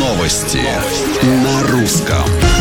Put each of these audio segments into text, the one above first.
Новости на русском.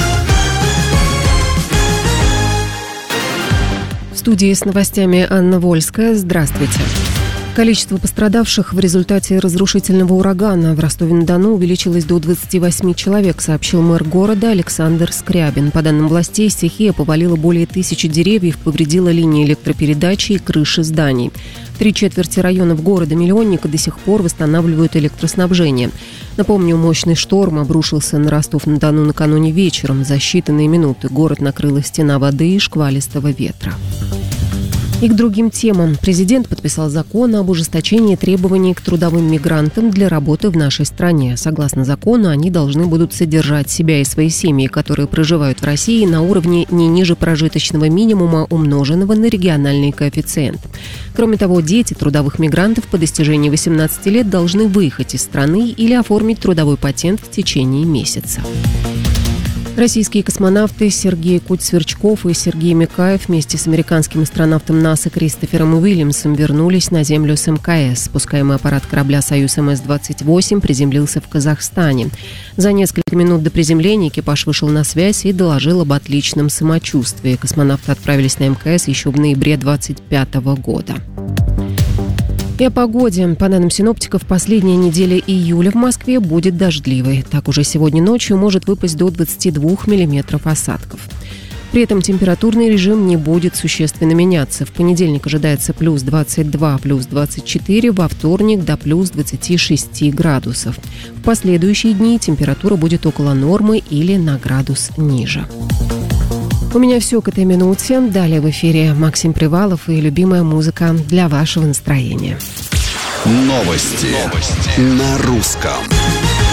В студии с новостями Анна Вольская. Здравствуйте. Количество пострадавших в результате разрушительного урагана в Ростове-на-Дону увеличилось до 28 человек, сообщил мэр города Александр Скрябин. По данным властей, стихия повалила более 1000 деревьев, повредила линии электропередачи и крыши зданий. 3/4 районов города-миллионника до сих пор восстанавливают электроснабжение. Напомню, мощный шторм обрушился на Ростов-на-Дону накануне вечером. За считанные минуты город накрыла стена воды и шквалистого ветра. И к другим темам. Президент подписал закон об ужесточении требований к трудовым мигрантам для работы в нашей стране. Согласно закону, они должны будут содержать себя и свои семьи, которые проживают в России, на уровне не ниже прожиточного минимума, умноженного на региональный коэффициент. Кроме того, дети трудовых мигрантов по достижении 18 лет должны выехать из страны или оформить трудовой патент в течение месяца. Российские космонавты Сергей Куть-Сверчков и Сергей Микаев вместе с американским астронавтом НАСА Кристофером Уильямсом вернулись на Землю с МКС. Спускаемый аппарат корабля «Союз МС-28» приземлился в Казахстане. За несколько минут до приземления экипаж вышел на связь и доложил об отличном самочувствии. Космонавты отправились на МКС еще в ноябре 2025 года. И о погоде. По данным синоптиков, последняя неделя июля в Москве будет дождливой. Так, уже сегодня ночью может выпасть до 22 миллиметров осадков. При этом температурный режим не будет существенно меняться. В понедельник ожидается плюс 22, плюс 24, во вторник до плюс 26 градусов. В последующие дни температура будет около нормы или на градус ниже. У меня все к этой минуте. Далее в эфире Максим Привалов и любимая музыка для вашего настроения. Новости на русском.